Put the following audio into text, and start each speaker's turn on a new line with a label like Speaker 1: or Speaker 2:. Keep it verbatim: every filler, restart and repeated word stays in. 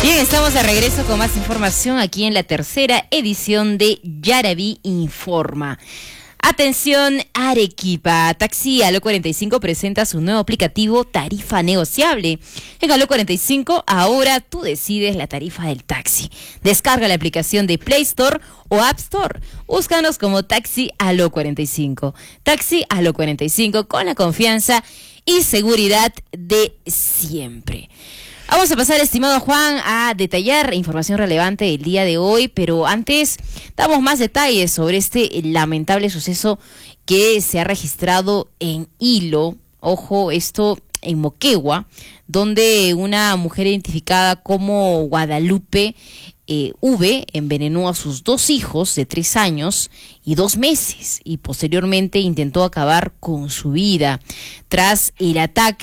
Speaker 1: Bien, estamos de regreso con más información aquí en la tercera edición de Yaraví Informa. Atención Arequipa, Taxi Aló cuarenta y cinco presenta su nuevo aplicativo Tarifa Negociable. En Aló cuarenta y cinco ahora tú decides la tarifa del taxi. Descarga la aplicación de Play Store o App Store. Búscanos como Taxi Aló cuarenta y cinco. Taxi Aló cuarenta y cinco con la confianza y seguridad de siempre. Vamos a pasar, estimado Juan, a detallar información relevante del día de hoy, pero antes damos más detalles sobre este lamentable suceso que se ha registrado en Hilo. Ojo, esto en Moquegua, donde una mujer identificada como Guadalupe eh, V envenenó a sus dos hijos de tres años y dos meses y posteriormente intentó acabar con su vida. Tras el ataque